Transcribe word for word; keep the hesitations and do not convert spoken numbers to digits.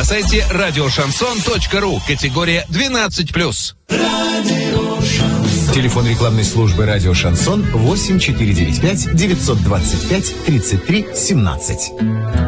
сайте радиошансон точка ру. Категория двенадцать плюс. Телефон рекламной службы «Радио Шансон» восемь четыре девять пять девятьсот двадцать пять тридцать три семнадцать.